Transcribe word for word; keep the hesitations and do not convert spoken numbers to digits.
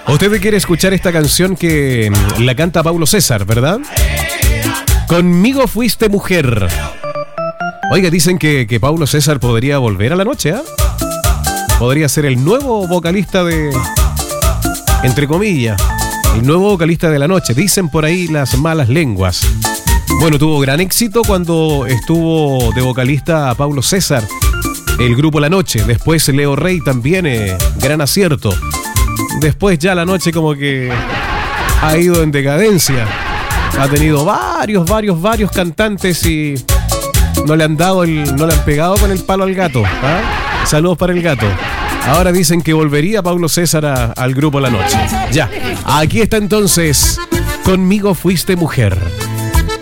Usted quiere escuchar esta canción que la canta Paulo César, ¿verdad? Conmigo fuiste mujer. Oiga, dicen que, que Paulo César podría volver a la noche, ¿eh? Podría ser el nuevo vocalista de... Entre comillas, el nuevo vocalista de la noche. Dicen por ahí las malas lenguas. Bueno, tuvo gran éxito cuando estuvo de vocalista Paulo César, el grupo La Noche. Después Leo Rey también, eh, gran acierto. Después ya La Noche como que ha ido en decadencia. Ha tenido varios, varios, varios cantantes y no le han dado el, no le han pegado con el palo al gato, ¿ah? Saludos para el gato. Ahora dicen que volvería Paulo César a, al grupo La Noche. Ya, aquí está entonces, Conmigo fuiste mujer.